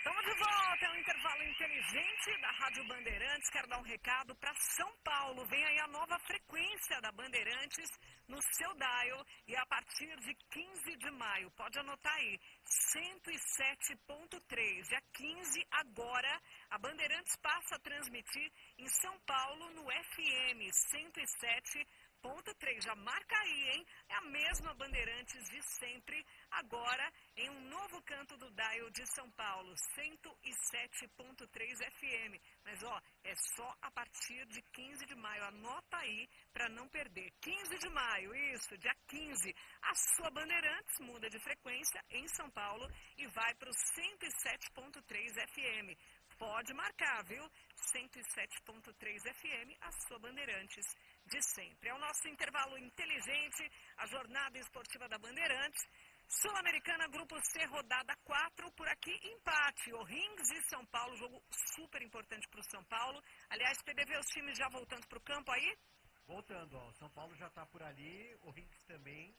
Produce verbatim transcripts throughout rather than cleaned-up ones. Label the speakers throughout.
Speaker 1: Estamos de volta, é um intervalo inteligente da Rádio Bandeirantes. Quero dar um recado para São Paulo. Vem aí a nova frequência da Bandeirantes no seu dial e a partir de quinze de maio. Pode anotar aí, cento e sete ponto três. Dia quinze, agora, a Bandeirantes passa a transmitir em São Paulo no F M cento e sete ponto três. Já marca aí, hein? É a mesma Bandeirantes de sempre, agora em um novo canto do dial de São Paulo, cento e sete ponto três F M. Mas, ó, é só a partir de quinze de maio. Anota aí para não perder. quinze de maio, isso, dia quinze. A sua Bandeirantes muda de frequência em São Paulo e vai para o cento e sete ponto três F M. Pode marcar, viu? cento e sete ponto três F M, a sua Bandeirantes de sempre. É o nosso intervalo inteligente, a jornada esportiva da Bandeirantes. Sul-Americana, Grupo C, rodada quatro, por aqui empate. O'Higgins e São Paulo, jogo super importante para o São Paulo. Aliás, P D V, os times já voltando para o campo aí?
Speaker 2: Voltando, ó, o São Paulo já está por ali, o O'Higgins também,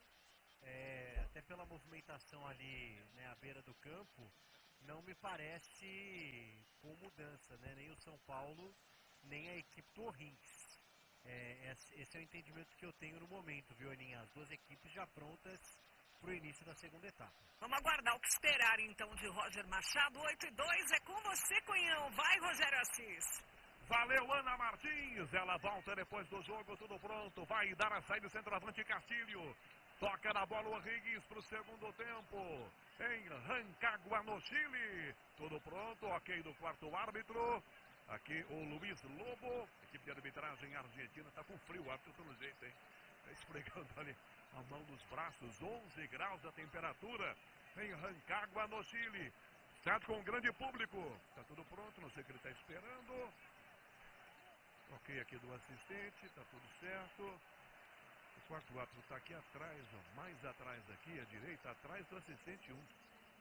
Speaker 2: é, até pela movimentação ali, né, à beira do campo, não me parece com mudança, né, nem o São Paulo, nem a equipe do O'Higgins. É, esse é o entendimento que eu tenho no momento, viu, Aninha? As duas equipes já prontas para o início da segunda etapa.
Speaker 1: Vamos aguardar o que esperar, então, de Roger Machado. oito e dois, é com você, Cunhão. Vai, Rogério Assis.
Speaker 3: Valeu, Ana Martins. Ela volta depois do jogo, tudo pronto. Vai dar a saída do centroavante Castilho. Toca na bola o O'Higgins para o segundo tempo. Em Rancagua, no Chile. Tudo pronto, ok do quarto árbitro. Aqui o Luiz Lobo, equipe de arbitragem argentina, está com frio, o árbitro pelo jeito, hein? Está esfregando ali a mão nos braços, onze graus a temperatura em Rancagua, no Chile. Certo, com um grande público. Está tudo pronto, não sei o que ele está esperando. Ok aqui do assistente, está tudo certo. O quarto árbitro está aqui atrás, ó, mais atrás aqui, à direita, atrás do assistente um.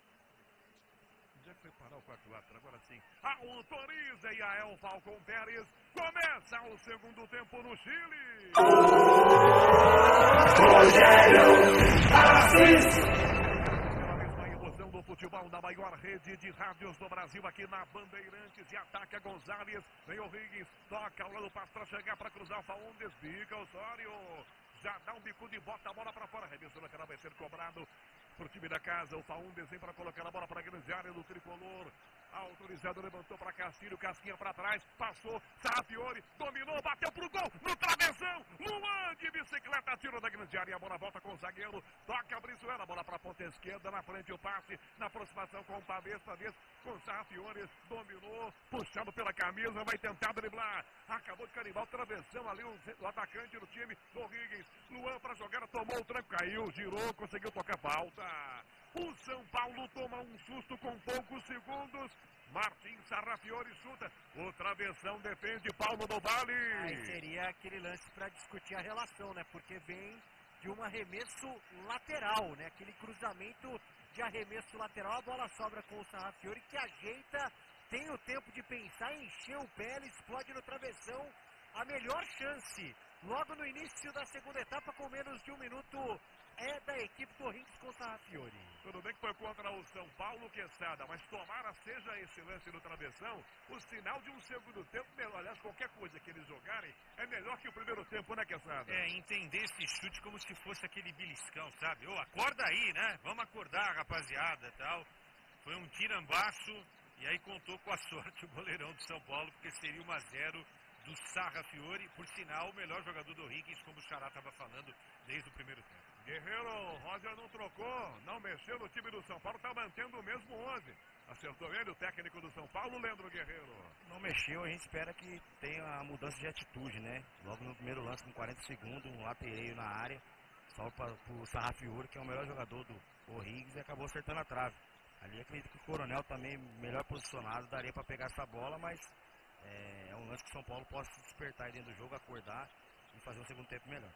Speaker 3: Onde é que foi parar o quarto árbitro? Agora sim. Autoriza e a El Falcon Pérez. Começa o segundo tempo no Chile. Rogério Assis. Pela mesma emoção do futebol da maior rede de rádios do Brasil aqui na Bandeirantes. E ataca Gonzalez. Vem o O'Higgins. Toca o lado passo para chegar para cruzar o Faúndes. Bica Osório. Já dá um bicudo e bota a bola para fora. Arremesso lateral vai ser cobrado pro time da casa. O Faúndes vem para colocar a bola para a grande área do tricolor. Autorizado, levantou para Castilho, Casquinha para trás, passou, Sarrafiori, dominou, bateu pro gol, no travessão, Luan de bicicleta, tiro da grande área, a bola volta com o zagueiro, toca Brizuela, a bola para a ponta esquerda, na frente o passe, na aproximação com o Pavês, Pavês com Sarrafiori, dominou, puxando pela camisa, vai tentar driblar, acabou de carimbar o travessão ali, o, o atacante do time do O'Higgins, Luan para jogar, tomou o tranco, caiu, girou, conseguiu tocar falta. O São Paulo toma um susto com poucos segundos. Martins Sarrafiori chuta. O travessão defende Paulo do Vale.
Speaker 2: Aí seria aquele lance para discutir a relação, né? Porque vem de um arremesso lateral, né? Aquele cruzamento de arremesso lateral. A bola sobra com o Sarrafiori que ajeita, tem o tempo de pensar, encheu o pé, ele explode no travessão. A melhor chance, logo no início da segunda etapa, com menos de um minuto, é da equipe do O'Higgins com o Sarrafiori.
Speaker 3: Tudo bem que foi contra o São Paulo, Quesada, mas tomara seja esse lance no travessão o sinal de um segundo tempo melhor. Aliás, qualquer coisa que eles jogarem é melhor que o primeiro tempo, né, Quesada?
Speaker 4: É, entender esse chute como se fosse aquele beliscão, sabe? Ô, acorda aí, né? Vamos acordar, rapaziada, tal. Foi um tirambaço e aí contou com a sorte o goleirão do São Paulo, porque seria um a zero do Sarrafiori, por sinal, o melhor jogador do O'Higgins, como o Xará estava falando desde o primeiro tempo.
Speaker 3: Guerreiro, Roger não trocou, não mexeu no time do São Paulo, está mantendo o mesmo onze. Acertou ele, o técnico do São Paulo, Leandro Guerreiro.
Speaker 5: Não mexeu, a gente espera que tenha a mudança de atitude, né? Logo no primeiro lance, com quarenta segundos, um latereio na área, só para o Sarrafiori, que é o melhor jogador do O'Higgins, e acabou acertando a trave. Ali acredito que o Coronel também, melhor posicionado, daria para pegar essa bola, mas é, é um lance que o São Paulo possa se despertar aí dentro do jogo, acordar e fazer um segundo tempo melhor.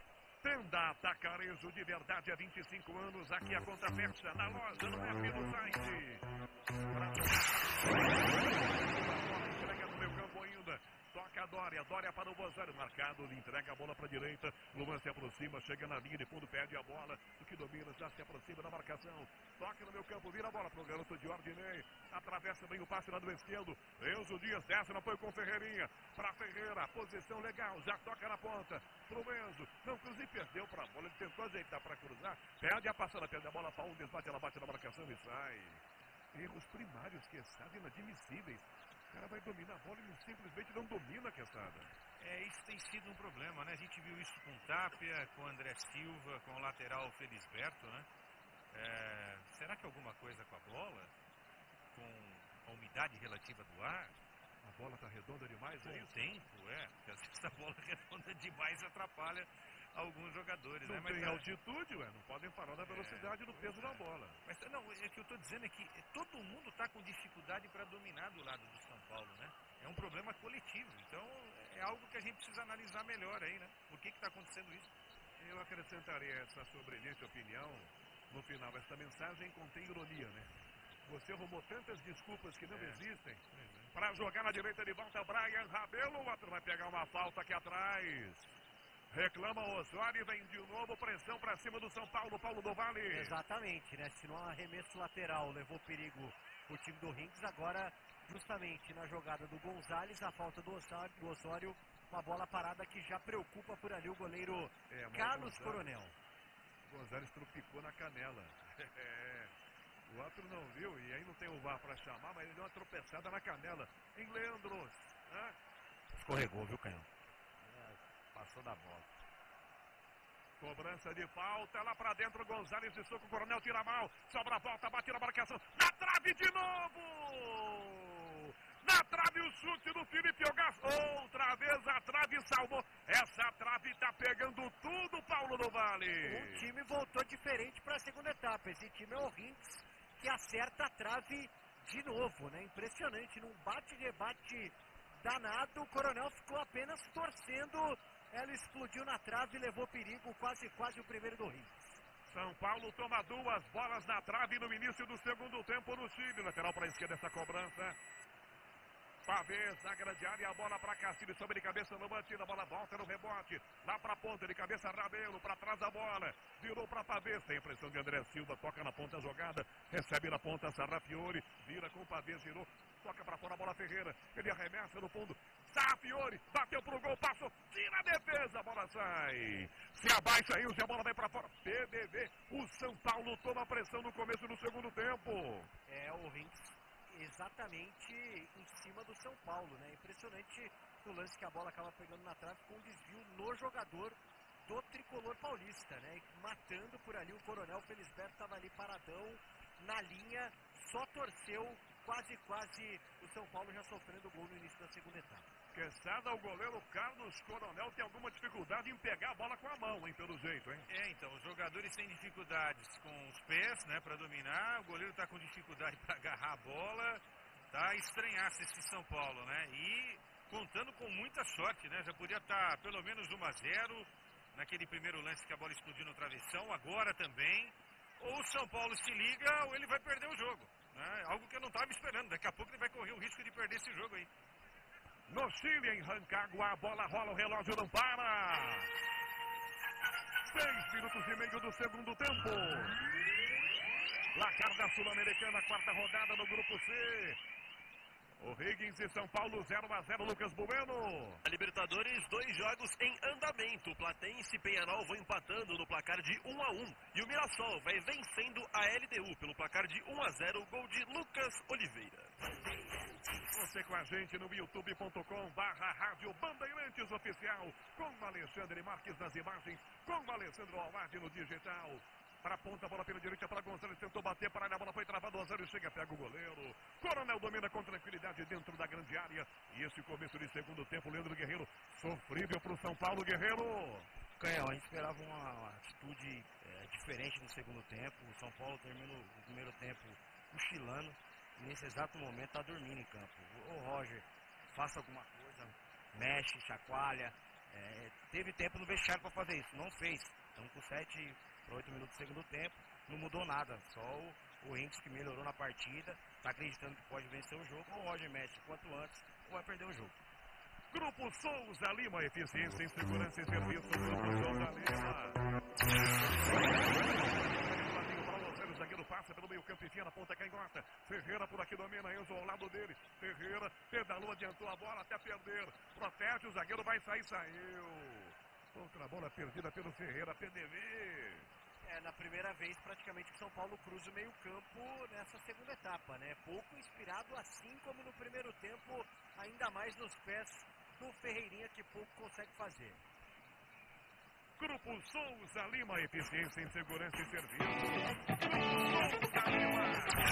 Speaker 3: Tenda Atacarejo de verdade há vinte e cinco anos. Aqui a conta fecha na loja, no app, no site. Pra... Entrega no meu campo ainda. Toca Dória. Dória para o Bozano. Marcado, ele entrega a bola para a direita. Luan se aproxima, chega na linha de fundo, perde a bola. O que domina, já se aproxima da marcação. Toca no meu campo, vira a bola para o garoto de Ordinei. Atravessa bem o passe lá do esquerdo. Enzo Dias desce no apoio com Ferreirinha. Para Ferreira, posição legal, já toca na ponta. Pro Enzo, não cruza e perdeu para a bola. Ele tentou ajeitar para cruzar. Perde a passada, perde a bola para um, desbate, ela bate na marcação e sai. Erros primários, Quesada, inadmissíveis. O cara vai dominar a bola e simplesmente não domina a Quesada.
Speaker 4: É, isso tem sido um problema, né? A gente viu isso com o Tapia, com o André Silva, com o lateral Felisberto, né? É, será que alguma coisa com a bola? Com a umidade relativa do ar?
Speaker 3: A bola está redonda demais,
Speaker 4: com
Speaker 3: é
Speaker 4: o
Speaker 3: isso?
Speaker 4: tempo, é. Porque às vezes a bola redonda demais atrapalha alguns jogadores,
Speaker 3: Não
Speaker 4: né? Mas
Speaker 3: tem
Speaker 4: é,
Speaker 3: altitude, ué. Não podem parar na velocidade e no peso da bola.
Speaker 4: Mas não, é que eu estou dizendo é que todo mundo está com dificuldade para dominar do lado do São Paulo, né? É um problema coletivo, então é algo que a gente precisa analisar melhor aí, né? Por que está acontecendo isso?
Speaker 3: Eu acrescentaria essa sua brilhante opinião no final. Esta mensagem contém ironia, né? Você arrumou tantas desculpas que não
Speaker 4: É.
Speaker 3: existem
Speaker 4: É.
Speaker 3: para jogar na direita de volta. Brian Rabelo, o outro vai pegar uma falta aqui atrás. Reclama o Osório e vem de novo pressão para cima do São Paulo. Paulo do Vale.
Speaker 2: Exatamente, né? Se não arremesso lateral levou perigo o time do Rings, agora justamente na jogada do Gonzalez, a falta do Osório, do Osório, uma bola parada que já preocupa por ali o goleiro
Speaker 3: É, mas
Speaker 2: Carlos
Speaker 3: Gonzalez-
Speaker 2: Coronel.
Speaker 3: Gonzalez tropicou na canela. É. O outro não viu e aí não tem o V A R para chamar, mas ele deu uma tropeçada na canela. Em Leandros. Né?
Speaker 5: Escorregou, viu, Canhão? Passou da bola.
Speaker 3: Cobrança de falta lá pra dentro, Gonzalez de soco, Coronel tira mal, sobra a volta, bate na marcação, na trave de novo! Na trave o chute do Felipe Ogás, outra vez a trave salvou, essa trave tá pegando tudo, Paulo do Vale!
Speaker 2: O time voltou diferente para a segunda etapa, esse time é o Rings que acerta a trave de novo, né? Impressionante, num bate-rebate danado, o Coronel ficou apenas torcendo. Ela explodiu na trave e levou perigo, quase, quase o primeiro do Rings.
Speaker 3: São Paulo toma duas bolas na trave no início do segundo tempo no Chile. Lateral para a esquerda essa cobrança. Pavês na grande área, a bola para Castilho, sobe de cabeça no batida, a bola volta no rebote, lá para a ponta, de cabeça Rabelo, para trás da bola, virou para Pavês, tem a impressão de André Silva, toca na ponta a jogada, recebe na ponta Sarrafiori, vira com o Pavês, virou, toca para fora a bola Ferreira, ele arremessa no fundo, Sarrafiori, bateu pro gol, passou, tira a defesa, a bola sai, se abaixa aí, a bola vai para fora, P D V, o São Paulo toma pressão no começo do segundo tempo.
Speaker 2: É, o Rings exatamente em cima do São Paulo, né? Impressionante o lance que a bola acaba pegando na trave com um desvio no jogador do tricolor paulista, né? Matando por ali o Coronel Felisberto, estava ali paradão na linha, só torceu, quase, quase o São Paulo já sofrendo gol no início da segunda etapa.
Speaker 3: Quesada, o goleiro Carlos Coronel tem alguma dificuldade em pegar a bola com a mão, hein, pelo jeito, hein?
Speaker 4: É, então, os jogadores têm dificuldades com os pés, né, para dominar, o goleiro está com dificuldade para agarrar a bola, tá estranhaço esse São Paulo, né, e contando com muita sorte, né, já podia estar pelo menos um a zero naquele primeiro lance que a bola explodiu no travessão, agora também, ou o São Paulo se liga ou ele vai perder o jogo, né, algo que eu não estava esperando, daqui a pouco ele vai correr o risco de perder esse jogo aí.
Speaker 3: No Chile, em Rancagua, a bola rola, o relógio não para. Seis minutos e meio do segundo tempo. Placar da Sul-Americana, quarta rodada no Grupo C. O Higgins e São Paulo zero a zero, Lucas Bueno.
Speaker 6: A Libertadores, dois jogos em andamento. O Platense e Peñarol vão empatando no placar de um a um. E o Mirassol vai vencendo a L D U pelo placar de um a zero, gol de Lucas Oliveira.
Speaker 3: Você com a gente no youtube ponto com barra Rádio Bandeirantes Oficial, com Alexandre Marques nas imagens, com Alessandro Alvade no digital. Para a ponta, bola pela direita para Gonzalez, tentou bater, para a bola foi travada, o Osório chega, pega o goleiro. Coronel domina com tranquilidade dentro da grande área. E esse começo de segundo tempo, Leandro Guerreiro, sofrível para o São Paulo, Guerreiro.
Speaker 5: Canhão, a gente esperava uma, uma atitude é, diferente no segundo tempo. O São Paulo termina o primeiro tempo cochilando e nesse exato momento está dormindo em campo. Ô Roger, faça alguma coisa, mexe, chacoalha. É, teve tempo no vestiário para fazer isso, não fez. Então com sete para oito minutos do segundo tempo, não mudou nada. Só o, o Rings que melhorou na partida, está acreditando que pode vencer o jogo. O Roger mexe quanto antes ou vai perder o jogo.
Speaker 3: Grupo Souza Lima, eficiência em segurança e serviço. Grupo Souza Lima. O zagueiro passa pelo meio campo, enfia na ponta canhota. Ferreira por aqui domina, Enzo ao lado dele. Ferreira pedalou, adiantou a bola até perder. Protege, o zagueiro vai sair, saiu. Outra bola perdida pelo Ferreira, P D V.
Speaker 2: É, na primeira vez, praticamente, que São Paulo cruza o meio campo nessa segunda etapa, né? Pouco inspirado, assim como no primeiro tempo, ainda mais nos pés do Ferreirinha, que pouco consegue fazer.
Speaker 3: Grupo Souza Lima, eficiência em segurança e serviço. Grupo Souza Lima.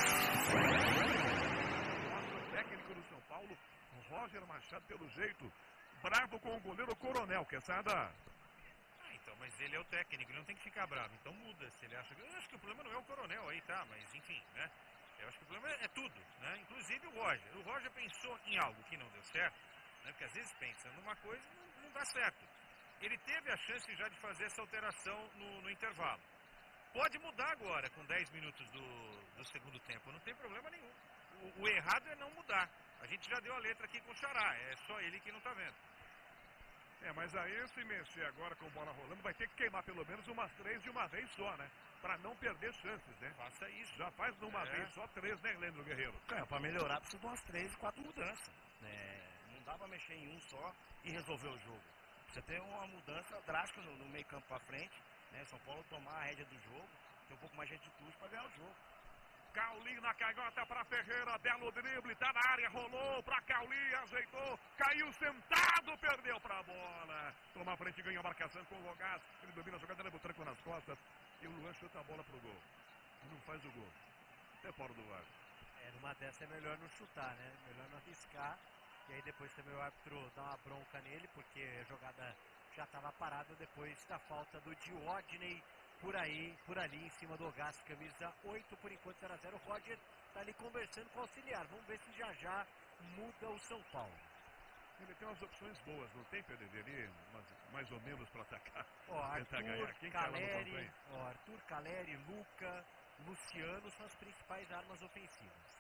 Speaker 3: O técnico do São Paulo, Roger Machado, pelo jeito, bravo com o goleiro Coronel, Quesada.
Speaker 4: Então, mas ele é o técnico, ele não tem que ficar bravo. Então muda, se ele acha que... Eu acho que o problema não é o Coronel aí, tá? Mas, enfim, né? Eu acho que o problema é tudo, né? Inclusive o Roger. O Roger pensou em algo que não deu certo, né? Porque às vezes pensa numa coisa e não, não dá certo. Ele teve a chance já de fazer essa alteração no, no intervalo. Pode mudar agora, com dez minutos do, do segundo tempo. Não tem problema nenhum. O, o errado é não mudar. A gente já deu a letra aqui com o Xará. É só ele que não tá vendo.
Speaker 3: É, mas aí se mexer agora com bola rolando, vai ter que queimar pelo menos umas três de uma vez só, né? Pra não perder chances, né?
Speaker 4: Faça isso.
Speaker 3: Já faz numa
Speaker 4: é.
Speaker 3: vez só três, né, Leandro Guerreiro?
Speaker 5: É, pra melhorar precisa de umas três, quatro mudanças. É, não dá pra mexer em um só e resolver o jogo. Precisa ter uma mudança drástica no, no meio campo pra frente, né? São Paulo tomar a rédea do jogo, ter um pouco mais de atitude pra ganhar o jogo.
Speaker 3: Caulinho na canhota para Ferreira, belo drible, tá na área, rolou pra Caulinho, ajeitou, caiu sentado, perdeu pra bola. Toma a frente, ganha a marcação com o Logás, ele domina a jogada, leva o tranco nas costas e o Luan chuta a bola pro gol. Não faz o gol, até fora do ar.
Speaker 2: É, numa dessa é melhor não chutar, né? Melhor não arriscar. E aí depois também o árbitro dá uma bronca nele, porque a jogada já estava parada depois da falta do Diodney por aí, por ali, em cima do Gás, camisa oito, por enquanto zero a zero. O Roger está ali conversando com o auxiliar. Vamos ver se já já muda o São Paulo.
Speaker 3: Ele tem umas opções boas, não tem, P D V ali? Mas, mais ou menos para atacar.
Speaker 2: Ó, Arthur,
Speaker 3: Quem
Speaker 2: Caleri, ó, Arthur, Caleri, Luca, Luciano são as principais armas ofensivas.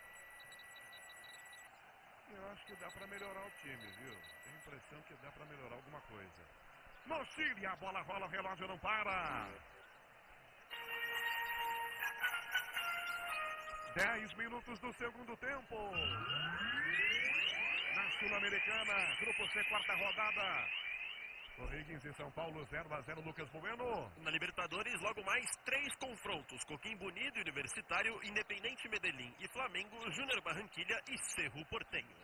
Speaker 3: Eu acho que dá para melhorar o time, viu? Tenho a impressão que dá para melhorar alguma coisa. No Chile, a bola rola, o relógio não para. Dez minutos do segundo tempo. Na Sul-Americana, Grupo C, quarta rodada. O'Higgins e São Paulo, zero a zero, Lucas Bueno.
Speaker 6: Na Libertadores, logo mais três confrontos. Coquimbo Unido, Universitário, Independente Medellín e Flamengo, Júnior Barranquilha e Cerro Porteño.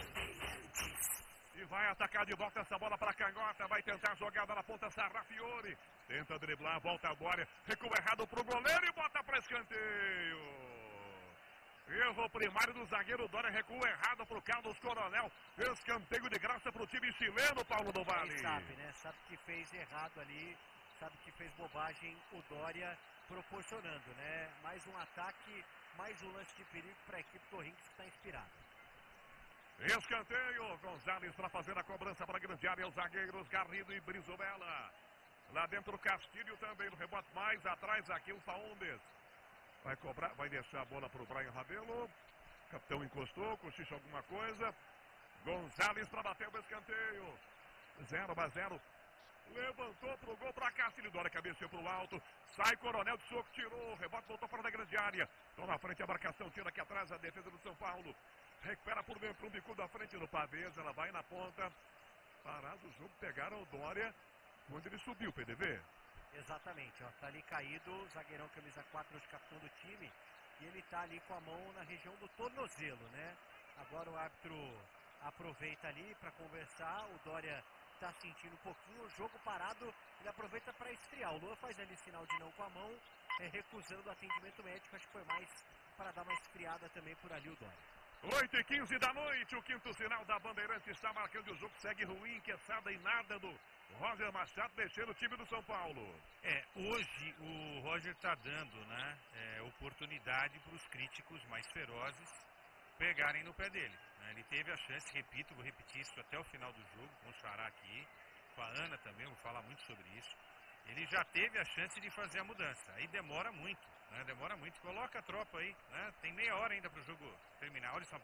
Speaker 3: E vai atacar de volta essa bola para a canhota. Vai tentar a jogada na ponta, Sarrafiore. Tenta driblar, volta a Dória. Recua errado para o goleiro e bota para escanteio. Erro primário do zagueiro Dória, recua errado para o Carlos Coronel. Escanteio de graça para o time chileno, Paulo do Vale.
Speaker 2: Ele sabe, né? Sabe que fez errado ali, sabe que fez bobagem o Dória, proporcionando, né? Mais um ataque, mais um lance de perigo para a equipe do O'Higgins que está inspirada.
Speaker 3: Escanteio, Gonzalez para fazer a cobrança para a grande área, os zagueiros Garrido e Brizuela. Lá dentro o Castilho também no rebote, mais atrás aqui o Faundes. Vai cobrar, vai deixar a bola para o Brian Rabelo. O capitão encostou, cochicha alguma coisa. Gonzalez para bater o escanteio. zero a zero. Levantou pro gol para Castilho. Dória cabeceou pro alto. Sai Coronel de soco, tirou. Rebote, voltou fora da grande área. Estão na frente a marcação, tira aqui atrás a defesa do São Paulo. Recupera por dentro, um bico da frente no Pavês. Ela vai na ponta. Parado o jogo, pegaram o Dória quando ele subiu, P D V.
Speaker 2: Exatamente, ó, tá ali caído, zagueirão camisa quatro, hoje capitão do time, e ele tá ali com a mão na região do tornozelo, né? Agora o árbitro aproveita ali para conversar, o Dória tá sentindo um pouquinho, o jogo parado, ele aproveita para esfriar. O Luan faz ali sinal de não com a mão, é, recusando o atendimento médico, acho que foi mais para dar uma esfriada também por ali o Dória.
Speaker 3: oito e quinze da noite, o quinto sinal da Bandeirante está marcando, o jogo segue ruim, inquietado e nada do Roger Machado deixando o time do São Paulo.
Speaker 4: É, hoje o Roger está dando, né, é, oportunidade para os críticos mais ferozes pegarem no pé dele. Né? Ele teve a chance, repito, vou repetir isso até o final do jogo, com o Xará aqui, com a Ana também, vou falar muito sobre isso. Ele já teve a chance de fazer a mudança, aí demora muito, né? Demora muito. Coloca a tropa aí, né? Tem meia hora ainda para o jogo terminar. Olha o São Paulo.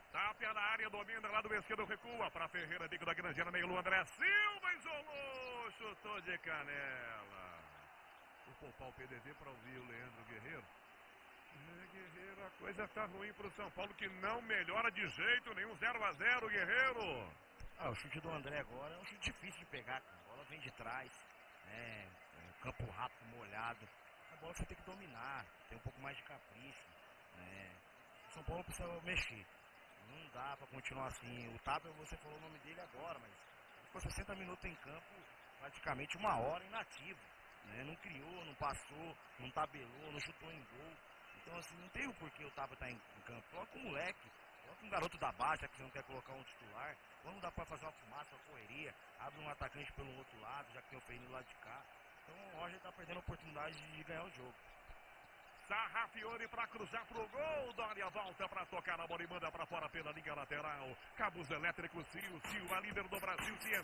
Speaker 3: Tapia na área, domina lá do esquerdo, recua para Ferreira, bico da Grangeira, meio Lu, André Silva, isolou, chutou de canela. Vou poupar o P D V para ouvir o Leandro Guerreiro. É, Guerreiro, a coisa tá ruim pro São Paulo, que não melhora de jeito nenhum, zero a zero, Guerreiro.
Speaker 5: Ah, o chute do André agora é um chute difícil de pegar, a bola vem de trás, né, é, campo rápido, molhado, a bola você tem que dominar, tem um pouco mais de capricho, né, o São Paulo precisa mexer, não dá pra continuar assim. O Tapia, você falou o nome dele agora, mas ficou sessenta minutos em campo, praticamente uma hora inativo, né, não criou, não passou, não tabelou, não chutou em gol, então assim, não tem o porquê o Tapia tá em, em campo, coloca o moleque. Coloca um garoto da base, já que você não quer colocar um titular. Vamos dar para fazer uma fumaça, uma correria. Abre um atacante pelo outro lado, já que tem o Ferreira do lado de cá. Então o Roger está perdendo a oportunidade de ganhar o jogo.
Speaker 3: Sarrafiore para cruzar pro gol. Dória volta para tocar a bola e manda para fora pela linha lateral. Cabos elétricos, Sil, Sil, a líder do Brasil, Sil.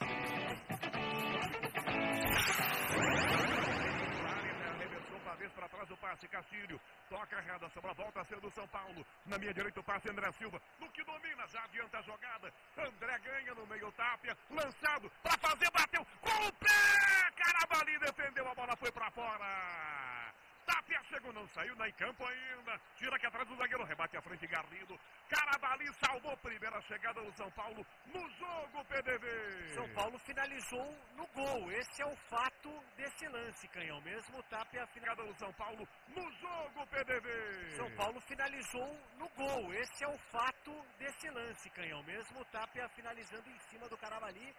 Speaker 3: Arremessou para vez para trás o passe, Castilho. Toca errada, sobra, volta a ser do São Paulo. Na minha direita o passe, André Silva. No que domina, já adianta a jogada. André ganha no meio, Tapia. Lançado para fazer, bateu com o pé. Carabali defendeu, a bola foi para fora. Tapia chegou, não saiu, nem campo ainda. Tira aqui atrás do zagueiro, rebate à frente, Garrido. Carabali salvou primeira chegada do São Paulo no jogo, P D V.
Speaker 2: São Paulo finalizou no gol. Esse é o fato desse lance, Canhão. Mesmo o Tapia
Speaker 3: finalizou do São Paulo no jogo, P D V.
Speaker 2: São Paulo finalizou no gol. Esse é o fato desse lance, Canhão. Mesmo o Tapia finalizando em cima do Carabali.